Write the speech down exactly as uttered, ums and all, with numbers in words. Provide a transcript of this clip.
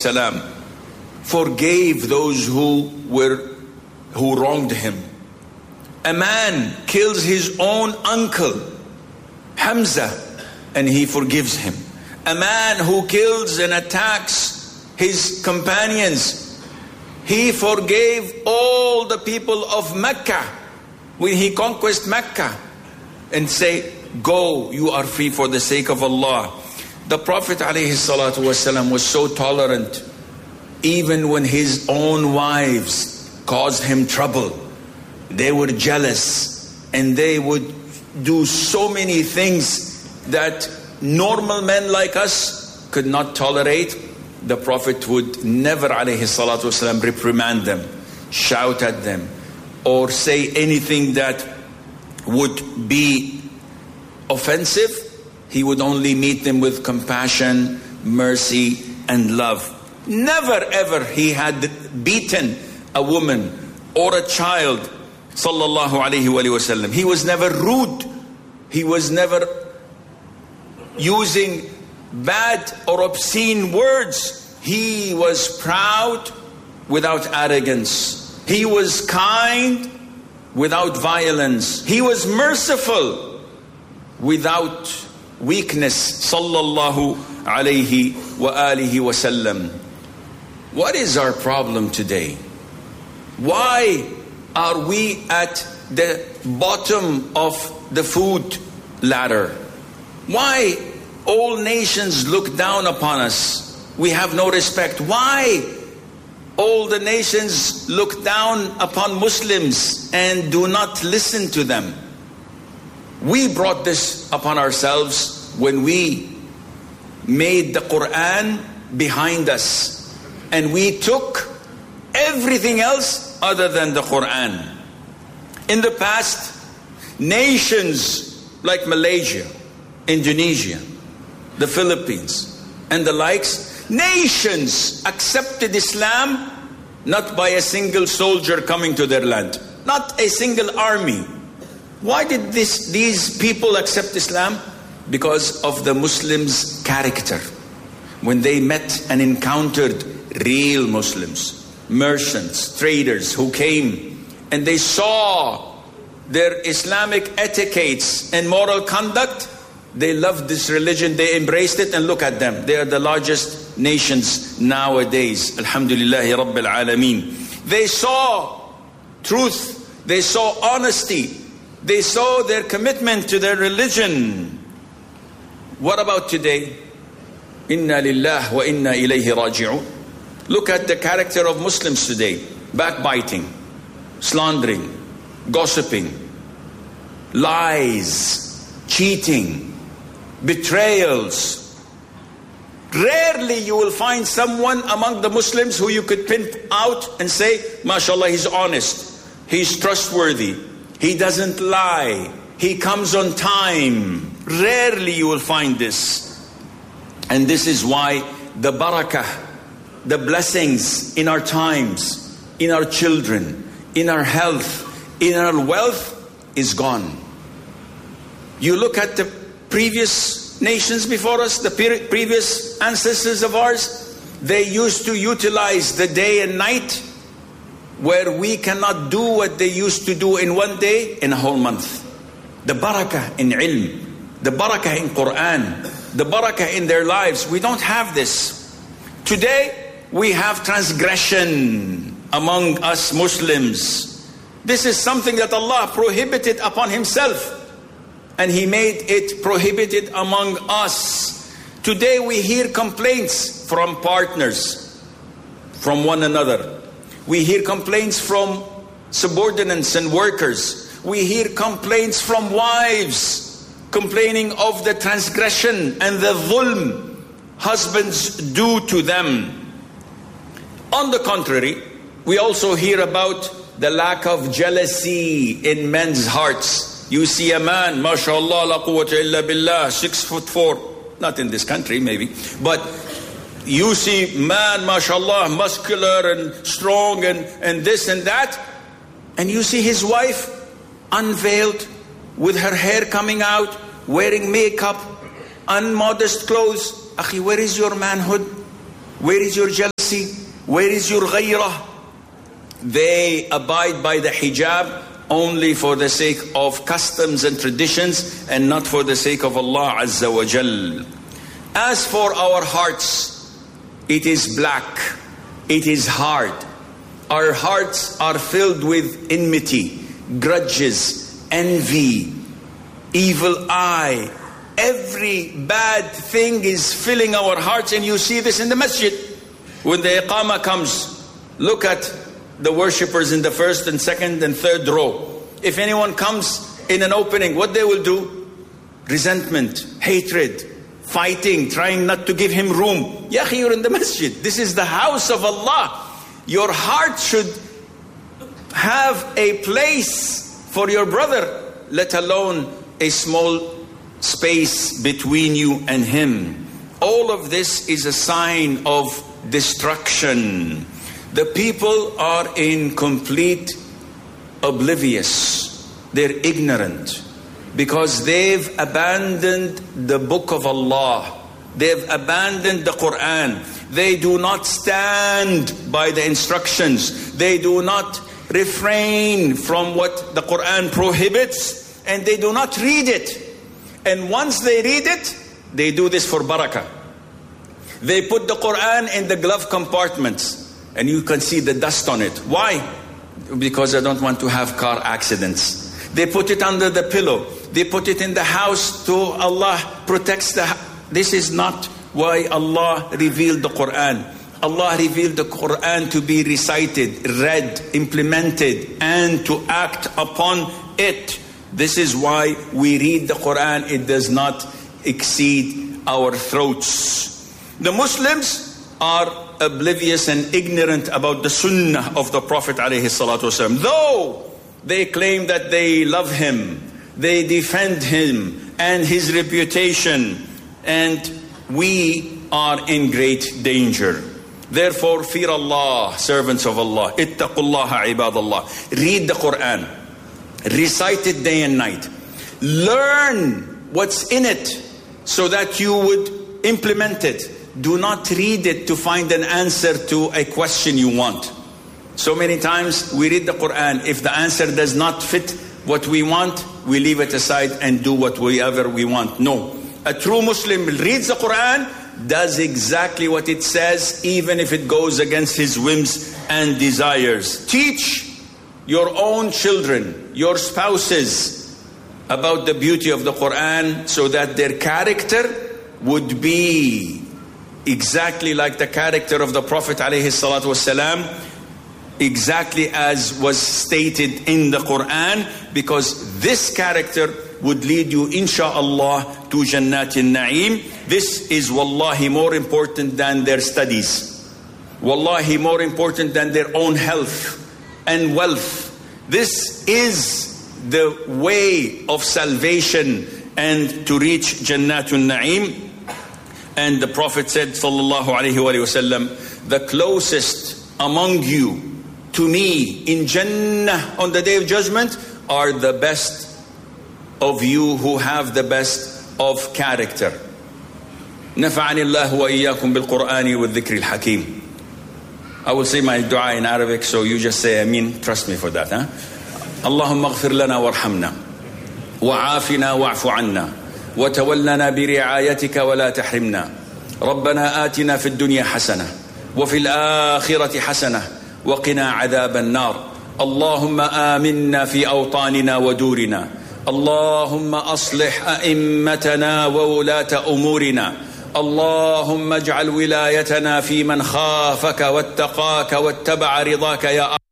salam forgave those who were who wronged him. A man kills his own uncle, Hamza, and he forgives him. A man who kills and attacks his companions, he forgave all the people of Mecca when he conquered Mecca and say, go, you are free for the sake of Allah. The Prophet ﷺ was so tolerant, even when his own wives caused him trouble. They were jealous and they would do so many things that normal men like us could not tolerate. The Prophet would never ﷺ reprimand them, shout at them, or say anything that would be offensive. He would only meet them with compassion, mercy, and love. Never ever he had beaten a woman or a child, sallallahu alayhi wa sallam. He was never rude. He was never using bad or obscene words. He was proud without arrogance. He was kind without violence. He was merciful without weakness, sallallahu alayhi wa alihi wa sallam. What is our problem today? Why are we at the bottom of the food ladder? Why all nations look down upon us? We have no respect. Why all the nations look down upon Muslims and do not listen to them? We brought this upon ourselves when we made the Quran behind us and we took everything else other than the Quran. In the past, nations like Malaysia, Indonesia, the Philippines, and the likes, nations accepted Islam not by a single soldier coming to their land, not a single army. Why did this, these people accept Islam? Because of the Muslims' character. When they met and encountered real Muslims, merchants, traders who came and they saw their Islamic etiquettes and moral conduct, they loved this religion, they embraced it, and look at them. They are the largest nations nowadays. Alhamdulillahi Rabbil Alameen. They saw truth, they saw honesty, they saw their commitment to their religion. What about today? Inna lillah wa inna ilayhi raji'un. Look at the character of Muslims today. Backbiting, slandering, gossiping, lies, cheating, betrayals. Rarely you will find someone among the Muslims who you could pin out and say, mashallah, he's honest, he's trustworthy, he doesn't lie, he comes on time. Rarely you will find this. And this is why the barakah, the blessings in our times, in our children, in our health, in our wealth is gone. You look at the previous nations before us, the previous ancestors of ours, they used to utilize the day and night where we cannot do what they used to do in one day in a whole month. The barakah in ilm, the barakah in Quran, the barakah in their lives. We don't have this. Today, we have transgression among us Muslims. This is something that Allah prohibited upon Himself, and He made it prohibited among us. Today we hear complaints from partners, from one another. We hear complaints from subordinates and workers. We hear complaints from wives, complaining of the transgression and the dhulm husbands do to them. On the contrary, we also hear about the lack of jealousy in men's hearts. You see a man, mashallah, la quwwata illa billah, six foot four, not in this country maybe, but you see man, mashallah, muscular and strong and, and this and that, and you see his wife unveiled with her hair coming out, wearing makeup, unmodest clothes. Akhi, where is your manhood? Where is your jealousy? Where is your ghayrah? They abide by the hijab only for the sake of customs and traditions and not for the sake of Allah Azza wa Jal. As for our hearts, it is black, it is hard. Our hearts are filled with enmity, grudges, envy, evil eye. Every bad thing is filling our hearts, and you see this in the masjid. When the iqamah comes, look at the worshippers in the first and second and third row. If anyone comes in an opening, what they will do? Resentment, hatred, fighting, trying not to give him room. Ya akhi, you're in the masjid. This is the house of Allah. Your heart should have a place for your brother, let alone a small space between you and him. All of this is a sign of destruction. The people are in complete oblivious. They're ignorant because they've abandoned the book of Allah. They've abandoned the Quran. They do not stand by the instructions. They do not refrain from what the Quran prohibits, and they do not read it. And once they read it, they do this for barakah. They put the Quran in the glove compartments, and you can see the dust on it. Why? Because I don't want to have car accidents. They put it under the pillow. They put it in the house to Allah protects the house. This is not why Allah revealed the Quran. Allah revealed the Quran to be recited, read, implemented, and to act upon it. This is why we read the Quran. It does not exceed our throats. The Muslims are oblivious and ignorant about the sunnah of the Prophet ﷺ. Though they claim that they love him, they defend him and his reputation, and we are in great danger. Therefore, fear Allah, servants of Allah. Ittaqullaha ibadallah. Read the Quran. Recite it day and night. Learn what's in it so that you would implement it. Do not read it to find an answer to a question you want. So many times we read the Quran. If the answer does not fit what we want, we leave it aside and do whatever we want. No. A true Muslim reads the Quran, does exactly what it says, even if it goes against his whims and desires. Teach your own children, your spouses, about the beauty of the Quran so that their character would be exactly like the character of the Prophet ﷺ, exactly as was stated in the Quran, because this character would lead you, insha'Allah, to Jannatin Na'im. This is wallahi more important than their studies. Wallahi more important than their own health and wealth. This is the way of salvation and to reach Jannatul Na'im. And the Prophet said, sallallahu alayhi wa sallam, the closest among you to me in Jannah on the Day of Judgment are the best of you who have the best of character. نفعني الله وإياكم بالقرآن والذكر الحكيم. I will say my dua in Arabic, so you just say Ameen. Trust me for that. Huh? اللهم اغفر لنا وارحمنا وعافنا واعف عنا وتولنا برعايتك ولا تحرمنا. ربنا آتنا في الدنيا حسنة وفي الآخرة حسنة وقنا عذاب النار. اللهم آمنا في أوطاننا ودورنا. اللهم أصلح أئمتنا وولاة أمورنا. اللهم اجعل ولايتنا في من خافك واتقاك واتبع رضاك يا